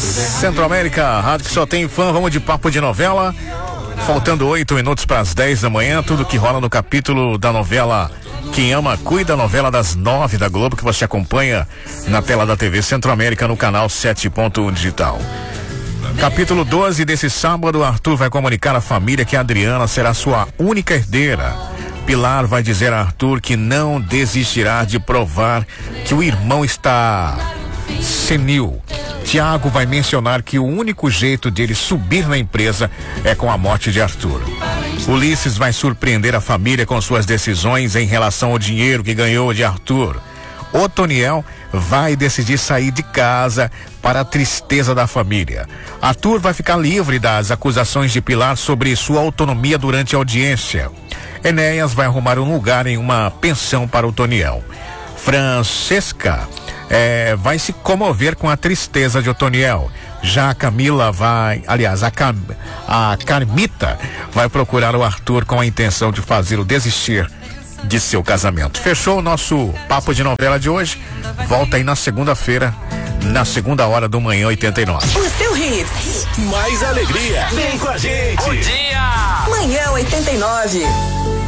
Centro-América, rádio que só tem fã. Vamos de papo de novela. Faltando 8 minutos para as 10 da manhã. Tudo que rola no capítulo da novela Quem Ama Cuida, novela das 9 da Globo, que você acompanha na tela da TV Centro-América no canal 7.1 digital. Capítulo 12 desse sábado, Arthur vai comunicar à família que a Adriana será sua única herdeira. Pilar vai dizer a Arthur que não desistirá de provar que o irmão está senil. Tiago vai mencionar que o único jeito dele subir na empresa é com a morte de Arthur. Ulisses vai surpreender a família com suas decisões em relação ao dinheiro que ganhou de Arthur. Otoniel vai decidir sair de casa para a tristeza da família. Arthur vai ficar livre das acusações de Pilar sobre sua autonomia durante a audiência. Enéas vai arrumar um lugar em uma pensão para Otoniel. Francesca vai se comover com a tristeza de Otoniel. Já a Camila a Carmita vai procurar o Arthur com a intenção de fazê-lo desistir de seu casamento. Fechou o nosso papo de novela de hoje. Volta aí na segunda-feira, na segunda hora do Manhã 89. O seu hits. Mais alegria. Vem com a gente. Bom dia. Manhã 89.